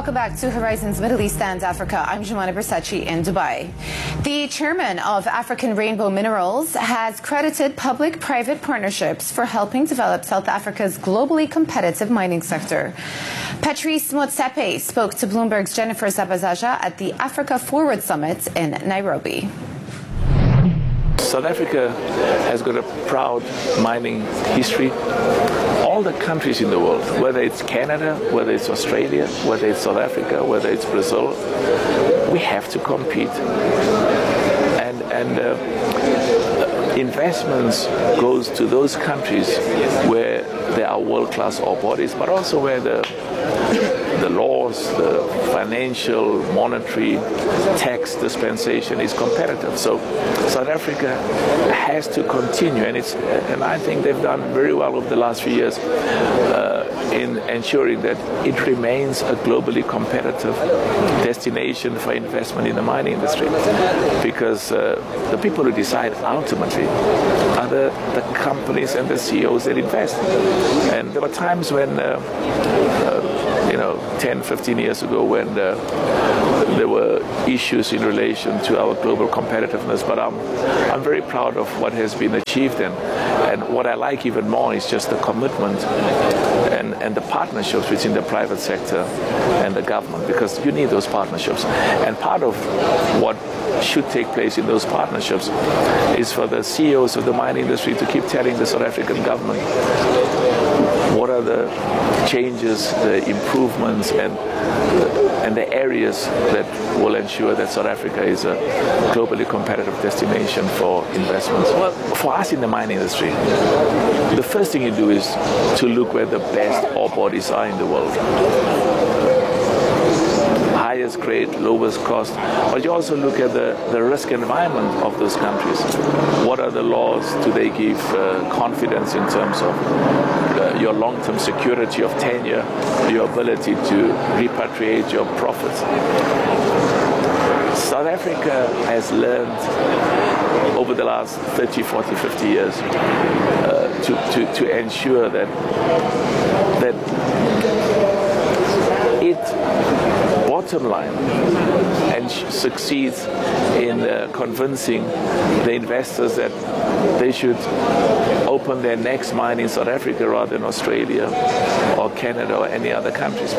Welcome back to Horizons Middle East and Africa. I'm Jumana Bersachi in Dubai. The chairman of African Rainbow Minerals has credited public-private partnerships for helping develop South Africa's globally competitive mining sector. Patrice Motsepe spoke to Bloomberg's Jennifer Zabazaja at the Africa Forward Summit in Nairobi. South Africa has got a proud mining history. All the countries in the world, whether it's Canada, whether it's Australia, whether it's South Africa, whether it's Brazil, we have to compete. And investments goes to those countries where there are world-class ore bodies, but also where the laws, the financial, monetary, tax dispensation is competitive. So South Africa has to continue, and I think they've done very well over the last few years in ensuring that it remains a globally competitive destination for investment in the mining industry. Because the people who decide ultimately are the companies and the CEOs that invest. And there were times when 10, 15 years ago when there were issues in relation to our global competitiveness, but I'm very proud of what has been achieved, and what I like even more is just the commitment and the partnerships between the private sector and the government, because you need those partnerships. And part of what should take place in those partnerships is for the CEOs of the mining industry to keep telling the South African government what are the changes, the improvements, and the areas that will ensure that South Africa is a globally competitive destination for investments. Well, for us in the mining industry, the first thing you do is to look where the best ore bodies are in the world. Highest grade, lowest cost, but you also look at the risk environment of those countries. What are the laws? Do they give confidence in terms of your long-term security of tenure, your ability to repatriate your profits? South Africa has learned over the last 30, 40, 50 years to ensure that it bottom line and succeeds in convincing the investors that they should open their next mine in South Africa rather than Australia or Canada or any other countries.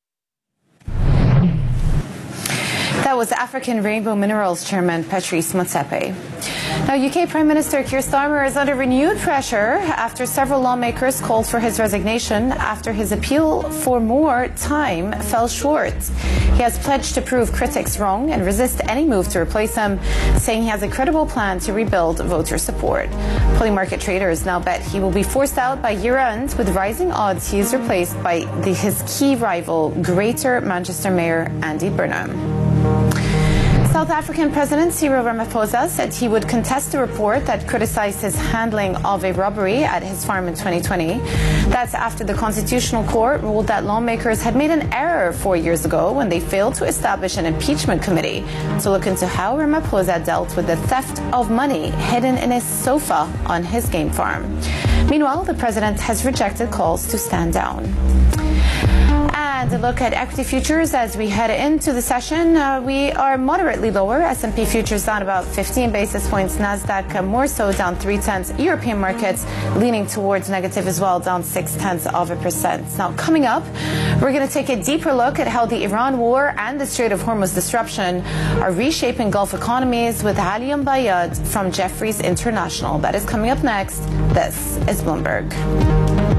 That was African Rainbow Minerals Chairman Patrice Motsepe. Now, UK Prime Minister Keir Starmer is under renewed pressure after several lawmakers called for his resignation after his appeal for more time fell short. He has pledged to prove critics wrong and resist any move to replace him, saying he has a credible plan to rebuild voter support. Polymarket traders now bet he will be forced out by year-end, with rising odds he is replaced by his key rival, Greater Manchester Mayor Andy Burnham. South African President Cyril Ramaphosa said he would contest the report that criticized his handling of a robbery at his farm in 2020. That's after the Constitutional Court ruled that lawmakers had made an error 4 years ago when they failed to establish an impeachment committee to look into how Ramaphosa dealt with the theft of money hidden in his sofa on his game farm. Meanwhile, the president has rejected calls to stand down. And a look at equity futures as we head into the session. We are moderately lower. S&P futures down about 15 basis points. Nasdaq more so down 0.3. European markets leaning towards negative as well, down 0.6%. Now, coming up, we're going to take a deeper look at how the Iran war and the Strait of Hormuz disruption are reshaping Gulf economies with Ali Bayad from Jefferies International. That is coming up next. This is Bloomberg.